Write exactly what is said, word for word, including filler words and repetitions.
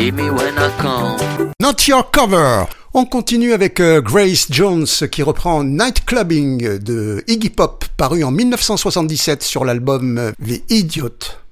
see me when I come. Not Your Cover. On continue avec euh, Grace Jones qui reprend Night Clubbing de Iggy Pop paru en mille neuf cent soixante-dix-sept sur l'album The Idiot.